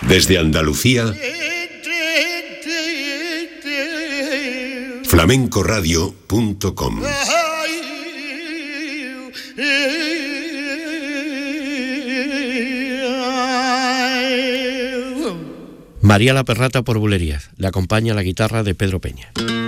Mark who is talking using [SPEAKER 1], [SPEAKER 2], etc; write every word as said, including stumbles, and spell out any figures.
[SPEAKER 1] Desde Andalucía, flamenco radio punto com.
[SPEAKER 2] María la Perrata por Bulerías. Le acompaña la guitarra de Pedro Peña.